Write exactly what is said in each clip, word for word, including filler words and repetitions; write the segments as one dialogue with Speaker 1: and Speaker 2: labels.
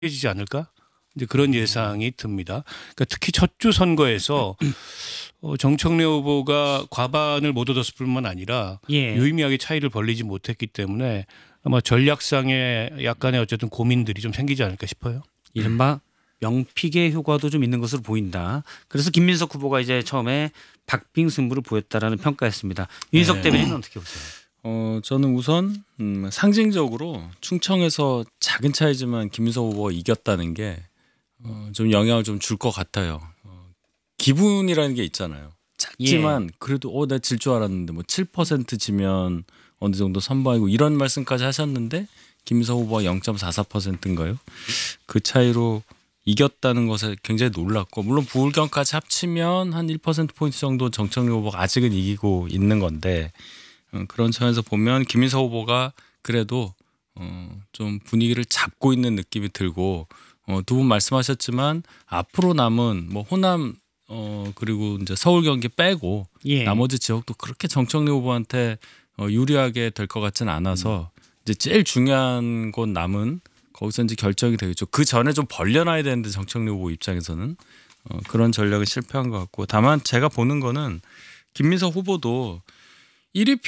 Speaker 1: 해지지 않을까? 이제 그런 예상이 듭니다. 그러니까 특히 첫 주 선거에서 어, 정청래 후보가 과반을 못 얻었을 뿐만 아니라
Speaker 2: 예.
Speaker 1: 유의미하게 차이를 벌리지 못했기 때문에 아마 전략상의 약간의 어쨌든 고민들이 좀 생기지 않을까 싶어요.
Speaker 2: 이른바 명픽의 효과도 좀 있는 것으로 보인다. 그래서 김민석 후보가 이제 처음에 박빙 승부를 보였다라는 평가였습니다. 윤희석
Speaker 1: 네.
Speaker 2: 대변인은 어떻게 보세요?
Speaker 3: 어 저는 우선 음, 상징적으로 충청에서 작은 차이지만 김민석 후보가 이겼다는 게 어, 좀 영향을 좀 줄 것 같아요. 어, 기분이라는 게 있잖아요. 작지만
Speaker 2: 예.
Speaker 3: 그래도 어, 내가 질 줄 알았는데 뭐 칠 퍼센트 지면 어느 정도 선방이고 이런 말씀까지 하셨는데 김민석 후보가 영 점 사사 퍼센트인가요? 그 차이로 이겼다는 것에 굉장히 놀랐고 물론 부울경까지 합치면 한 일 퍼센트 포인트 정도 정청래 후보가 아직은 이기고 있는 건데 어, 그런 차원에서 보면 김민석 후보가 그래도 어, 좀 분위기를 잡고 있는 느낌이 들고 어, 두 분 말씀하셨지만 앞으로 남은 뭐 호남 어, 그리고 이제 서울 경기 빼고
Speaker 2: 예.
Speaker 3: 나머지 지역도 그렇게 정청래 후보한테 어, 유리하게 될 것 같지는 않아서 이제 제일 중요한 곳 남은 거기서 이제 결정이 되겠죠. 그 전에 좀 벌려놔야 되는데 정청래 후보 입장에서는 어, 그런 전략은 실패한 것 같고 다만 제가 보는 거는 김민석 후보도 일 위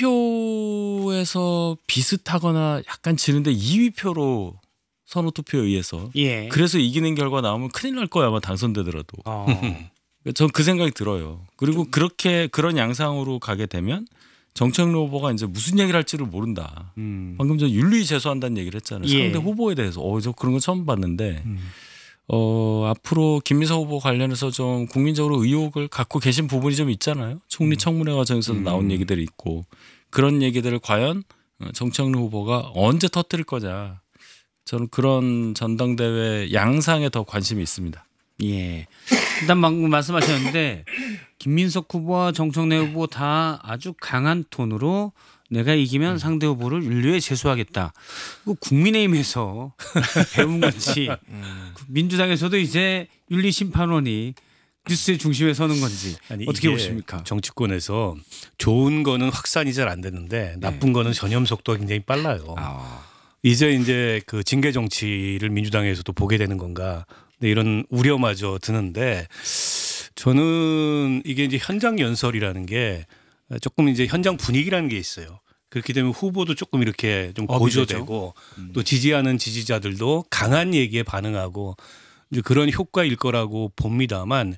Speaker 3: 표에서 비슷하거나 약간 지는데 이 위 표로 선호 투표에 의해서
Speaker 2: 예.
Speaker 3: 그래서 이기는 결과 나오면 큰일 날 거야 아마 당선되더라도.
Speaker 2: 어.
Speaker 3: 전 그 생각이 들어요. 그리고 그렇게 그런 양상으로 가게 되면 정청래 후보가 이제 무슨 얘기를 할지를 모른다.
Speaker 2: 음.
Speaker 3: 방금 전 윤리 제소한다는 얘기를 했잖아요.
Speaker 2: 예.
Speaker 3: 상대 후보에 대해서. 어, 저 그런 거 처음 봤는데
Speaker 1: 음.
Speaker 3: 어, 앞으로 김민석 후보 관련해서 좀 국민적으로 의혹을 갖고 계신 부분이 좀 있잖아요. 총리 청문회 과정에서도
Speaker 2: 음.
Speaker 3: 나온 얘기들이 있고 그런 얘기들을 과연 정청래 후보가 언제 터뜨릴 거냐. 저는 그런 전당대회 양상에 더 관심이 있습니다.
Speaker 2: 예. 일단 방금 말씀하셨는데 김민석 후보와 정청래 후보 다 아주 강한 톤으로 내가 이기면 상대 후보를 윤리에 제소하겠다. 그 국민의힘에서 배운 건지 민주당에서도 이제 윤리심판원이 뉴스의 중심에 서는 건지
Speaker 1: 아니,
Speaker 2: 어떻게
Speaker 1: 이게
Speaker 2: 보십니까?
Speaker 1: 정치권에서 좋은 거는 확산이 잘 안 되는데 나쁜 거는 전염 속도가 굉장히 빨라요.
Speaker 2: 아.
Speaker 1: 이제 이제 그 징계 정치를 민주당에서도 보게 되는 건가? 네, 이런 우려마저 드는데 저는 이게 이제 현장 연설이라는 게 조금 이제 현장 분위기라는 게 있어요. 그렇게 되면 후보도 조금 이렇게 좀
Speaker 2: 업이
Speaker 1: 고조되고 또 지지하는 지지자들도 강한 얘기에 반응하고 이제 그런 효과일 거라고 봅니다만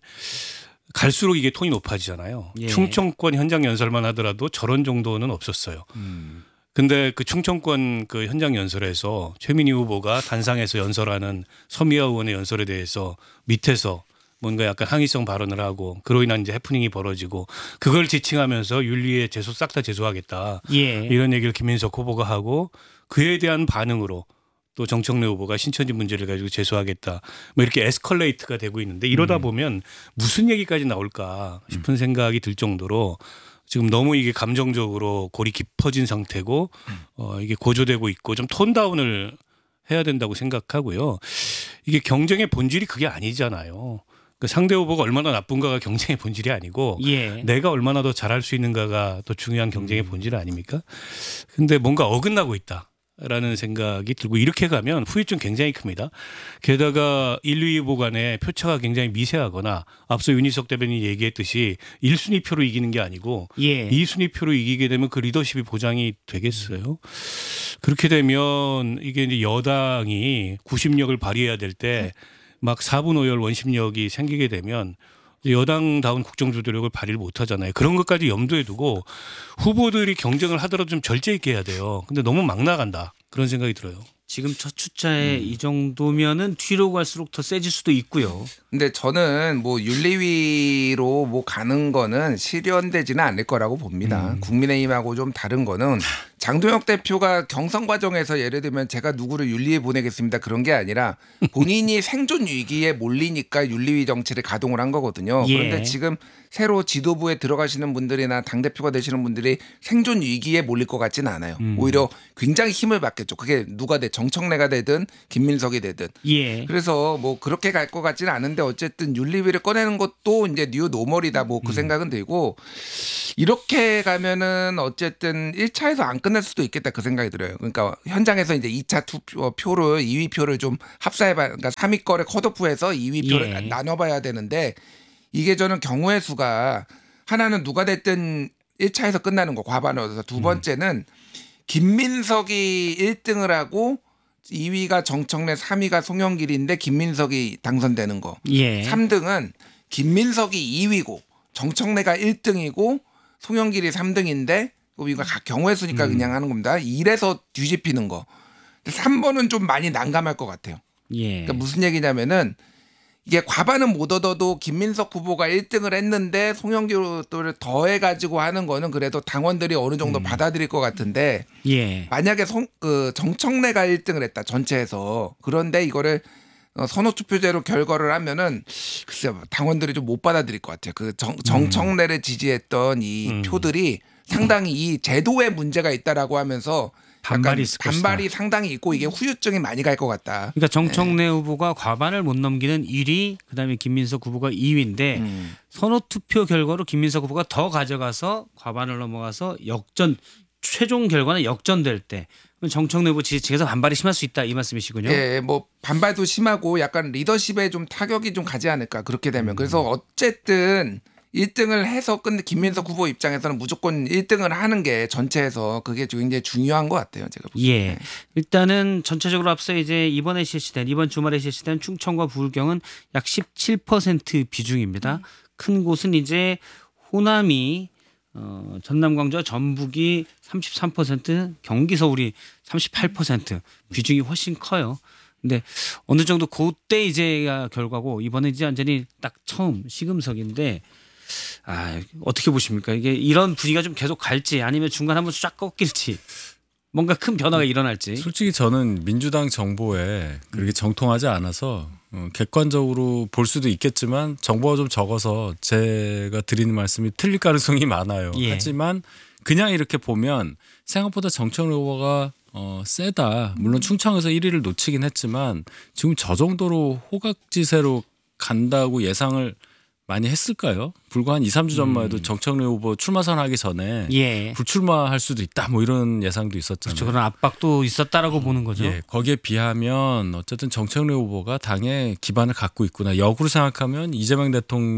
Speaker 1: 갈수록 이게 톤이 높아지잖아요.
Speaker 2: 예.
Speaker 1: 충청권 현장 연설만 하더라도 저런 정도는 없었어요.
Speaker 2: 음.
Speaker 1: 근데 그 충청권 그 현장 연설에서 최민희 후보가 단상에서 연설하는 서미아 의원의 연설에 대해서 밑에서 뭔가 약간 항의성 발언을 하고 그로 인한 이제 해프닝이 벌어지고 그걸 지칭하면서 윤리에 제소 싹 다 제소하겠다.
Speaker 2: 예.
Speaker 1: 이런 얘기를 김민석 후보가 하고 그에 대한 반응으로 또 정청래 후보가 신천지 문제를 가지고 제소하겠다. 뭐 이렇게 에스컬레이트가 되고 있는데 이러다 보면 무슨 얘기까지 나올까 싶은 생각이 들 정도로 지금 너무 이게 감정적으로 골이 깊어진 상태고 어 이게 고조되고 있고 좀 톤 다운을 해야 된다고 생각하고요. 이게 경쟁의 본질이 그게 아니잖아요. 그 상대 후보가 얼마나 나쁜가가 경쟁의 본질이 아니고
Speaker 2: 예.
Speaker 1: 내가 얼마나 더 잘할 수 있는가가 더 중요한 경쟁의 본질 아닙니까? 근데 뭔가 어긋나고 있다. 라는 생각이 들고 이렇게 가면 후유증 굉장히 큽니다. 게다가 일, 이 후보 간의 표차가 굉장히 미세하거나 앞서 윤희석 대변인이 얘기했듯이 일 순위 표로 이기는 게 아니고
Speaker 2: 예.
Speaker 1: 이 순위 표로 이기게 되면 그 리더십이 보장이 되겠어요. 그렇게 되면 이게 이제 여당이 구심력을 발휘해야 될 때 막 사분 오열 원심력이 생기게 되면 여당다운 국정조도력을 발휘를 못하잖아요. 그런 것까지 염두에 두고 후보들이 경쟁을 하더라도 좀 절제 있게 해야 돼요. 근데 너무 막 나간다. 그런 생각이 들어요.
Speaker 2: 지금 첫 주차에 이 정도면은 뒤로 갈수록 더 세질 수도 있고요.
Speaker 4: 근데 저는 뭐 윤리위로 뭐 가는 거는 실현되지는 않을 거라고 봅니다.
Speaker 1: 음.
Speaker 4: 국민의힘하고 좀 다른 거는 장동혁 대표가 경선 과정에서 예를 들면 제가 누구를 윤리위에 보내겠습니다 그런 게 아니라 본인이 생존 위기에 몰리니까 윤리위 정치를 가동을 한 거거든요.
Speaker 2: 예.
Speaker 4: 그런데 지금 새로 지도부에 들어가시는 분들이나 당대표가 되시는 분들이 생존 위기에 몰릴 것 같지는 않아요.
Speaker 2: 음.
Speaker 4: 오히려 굉장히 힘을 받겠죠. 그게 누가 돼 정청래가 되든 김민석이 되든.
Speaker 2: 예.
Speaker 4: 그래서 뭐 그렇게 갈 것 같지는 않은데 어쨌든 윤리위를 꺼내는 것도 이제 뉴 노멀이다 뭐 그 생각은 들고 이렇게 가면은 어쨌든 일 차에서 안 끝날 수도 있겠다 그 생각이 들어요. 그러니까 현장에서 이제 이 차 투표 표를 이 위 표를 좀 합사해봐, 그러니까 삼 위 거를 컷오프해서 이 위 표를
Speaker 2: 예.
Speaker 4: 나눠봐야 되는데 이게 저는 경우의 수가 하나는 누가 됐든 일 차에서 끝나는 거 과반으로서 두 번째는 김민석이 일 등을 하고 이 위가 정청래, 삼 위가 송영길인데 김민석이 당선되는 거.
Speaker 2: 예.
Speaker 4: 삼 등은 김민석이 이 위고 정청래가 일 등이고 송영길이 삼 등인데 이거 경우의 수니까
Speaker 2: 음.
Speaker 4: 그냥 하는 겁니다. 이래서 뒤집히는 거. 삼 번은 좀 많이 난감할 것 같아요.
Speaker 2: 예.
Speaker 4: 그러니까 무슨 얘기냐면은 이게 과반은 못 얻어도 김민석 후보가 일 등을 했는데 송영길 후보를 더해가지고 하는 거는 그래도 당원들이 어느 정도
Speaker 2: 음.
Speaker 4: 받아들일 것 같은데
Speaker 2: 예.
Speaker 4: 만약에 송, 그 정청래가 일 등을 했다 전체에서 그런데 이거를 어, 선호투표제로 결과를 하면은 글쎄 당원들이 좀 못 받아들일 것 같아요. 그 정, 정청래를 지지했던 이
Speaker 1: 음.
Speaker 4: 표들이 상당히 이 제도에 문제가 있다라고 하면서
Speaker 2: 반발이
Speaker 4: 약간
Speaker 2: 있을 것이다.
Speaker 4: 반발이 상당히 있고 이게 후유증이 많이 갈 것 같다.
Speaker 2: 그러니까 정청래 후보가 과반을 못 넘기는 일 위, 그다음에 김민석 후보가 이 위인데
Speaker 4: 음.
Speaker 2: 선호투표 결과로 김민석 후보가 더 가져가서 과반을 넘어가서 역전, 최종 결과는 역전될 때 정청래 후보 지지 측에서 반발이 심할 수 있다 이 말씀이시군요.
Speaker 4: 예, 뭐 반발도 심하고 약간 리더십에 좀 타격이 좀 가지 않을까 그렇게 되면.
Speaker 2: 음.
Speaker 4: 그래서 어쨌든 일 등을 해서 끝내 김민석 후보 입장에서는 무조건 일 등을 하는 게 전체에서 그게 굉장히 중요한 것 같아요. 제가 보기에.
Speaker 2: 예. 일단은 전체적으로 앞서 이제 이번에 실시된 이번 주말에 실시된 충청과 부울경은 약 십칠 퍼센트 비중입니다. 큰 곳은 이제 호남이 어, 전남, 광주와 전북이 삼십삼 퍼센트, 경기, 서울이 삼십팔 퍼센트 비중이 훨씬 커요. 근데 어느 정도 그때 이제 결과고 이번에 이제 완전히 딱 처음 시금석인데 아, 어떻게 보십니까? 이게 이런 분위기가 좀 계속 갈지 아니면 중간 한번 쫙 꺾일지 뭔가 큰 변화가 일어날지.
Speaker 3: 솔직히 저는 민주당 정보에 그렇게 정통하지 않아서 어, 객관적으로 볼 수도 있겠지만 정보가 좀 적어서 제가 드리는 말씀이 틀릴 가능성이 많아요.
Speaker 2: 예.
Speaker 3: 하지만 그냥 이렇게 보면 생각보다 정청래 후보가 어, 세다. 물론 충청에서 일 위를 놓치긴 했지만 지금 저 정도로 호각지세로 간다고 예상을 많이 했을까요? 불과 한 이, 삼 주 전만 해도 정청래 후보 출마 선언하기 전에
Speaker 2: 예.
Speaker 3: 불출마할 수도 있다 뭐 이런 예상도 있었잖아요.
Speaker 2: 그렇죠. 그런 압박도 있었다라고 보는 거죠.
Speaker 3: 예, 거기에 비하면 어쨌든 정청래 후보가 당의 기반을 갖고 있구나. 역으로 생각하면 이재명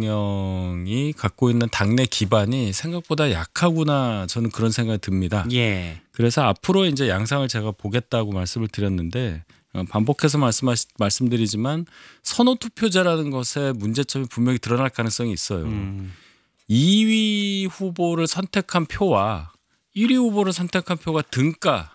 Speaker 3: 대통령이 갖고 있는 당내 기반이 생각보다 약하구나. 저는 그런 생각이 듭니다.
Speaker 2: 예.
Speaker 3: 그래서 앞으로 이제 양상을 제가 보겠다고 말씀을 드렸는데 어, 반복해서 말씀하시, 말씀드리지만 선호투표제라는 것의 문제점이 분명히 드러날 가능성이 있어요.
Speaker 2: 음.
Speaker 3: 이 위 후보를 선택한 표와 일 위 후보를 선택한 표가 등가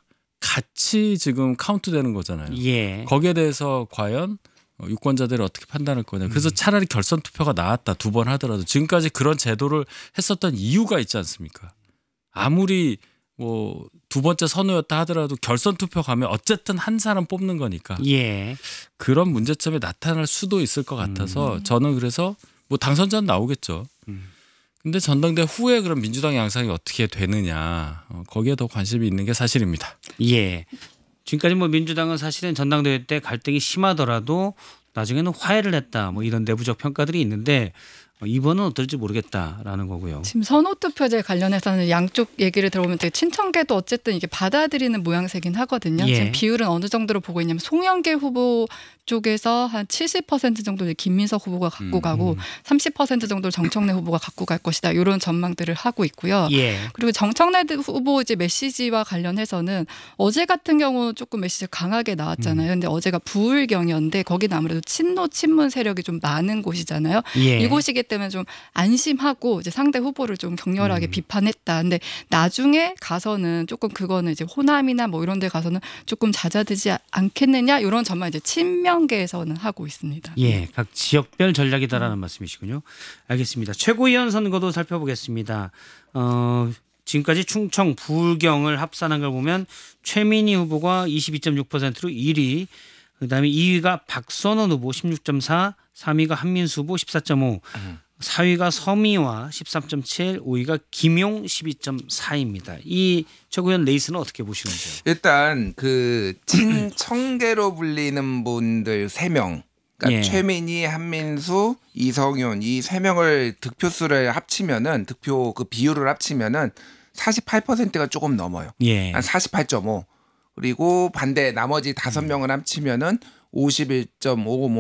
Speaker 3: 같이 지금 카운트되는 거잖아요.
Speaker 2: 예.
Speaker 3: 거기에 대해서 과연 유권자들이 어떻게 판단할 거냐. 그래서 차라리 결선 투표가 나았다. 두 번 하더라도 지금까지 그런 제도를 했었던 이유가 있지 않습니까? 아무리 뭐 두 번째 선호였다 하더라도 결선 투표 가면 어쨌든 한 사람 뽑는 거니까
Speaker 2: 예.
Speaker 3: 그런 문제점이 나타날 수도 있을 것 같아서
Speaker 2: 음.
Speaker 3: 저는 그래서 뭐 당선자는 나오겠죠.
Speaker 2: 음.
Speaker 3: 근데 전당대 후에 그럼 민주당 양상이 어떻게 되느냐 어, 거기에 더 관심이 있는 게 사실입니다.
Speaker 2: 예. 지금까지 뭐 민주당은 사실은 전당대회 때 갈등이 심하더라도 나중에는 화해를 했다. 뭐 이런 내부적 평가들이 있는데 이번은 어떨지 모르겠다라는 거고요.
Speaker 5: 지금 선호투표제 관련해서는 양쪽 얘기를 들어보면 되게 친청계도 어쨌든 이게 받아들이는 모양새긴 하거든요.
Speaker 2: 예.
Speaker 5: 지금 비율은 어느 정도로 보고 있냐면 송영길 후보 쪽에서 한 칠십 퍼센트 정도를 김민석 후보가 갖고
Speaker 3: 음,
Speaker 5: 가고
Speaker 2: 음.
Speaker 5: 삼십 퍼센트 정도를 정청래 후보가 갖고 갈 것이다. 이런 전망들을 하고 있고요.
Speaker 2: 예.
Speaker 5: 그리고 정청래 후보 이제 메시지와 관련해서는 어제 같은 경우 조금 메시지 강하게 나왔잖아요. 근데 어제가 부울경이었는데 거기는 아무래도 친노 친문 세력이 좀 많은 곳이잖아요.
Speaker 2: 예.
Speaker 5: 이곳이기 때문에 좀 안심하고 이제 상대 후보를 좀 격렬하게
Speaker 2: 음.
Speaker 5: 비판했다. 근데 나중에 가서는 조금 그거는 이제 호남이나 뭐 이런 데 가서는 조금 잦아들지 않겠느냐 이런 전망 이제 친명계에서는 하고 있습니다.
Speaker 2: 예, 각 지역별 전략이다라는 말씀이시군요. 알겠습니다. 최고위원 선거도 살펴보겠습니다. 어, 지금까지 충청, 부울경을 합산한 걸 보면 최민희 후보가 이십이 점 육 퍼센트로 일 위, 그다음에 이 위가 박선원 후보 십육 점 사, 삼 위가 한민수 후보 십사 점 오, 사 위가 서미화 십삼 점 칠, 오 위가 김용 십이 점 사입니다. 이 최고위원 레이스는 어떻게 보시는지요?
Speaker 4: 일단 그 친청계로 불리는 분들 세 명. 그러니까
Speaker 2: 예.
Speaker 4: 최민희, 한민수, 이성윤 이 세 명을 득표수를 합치면은 득표 그 비율을 합치면은 사십팔 퍼센트가 조금 넘어요.
Speaker 2: 예.
Speaker 4: 한 사십팔 점 오. 그리고 반대 나머지 다섯 명을 합치면은 오십일 점 오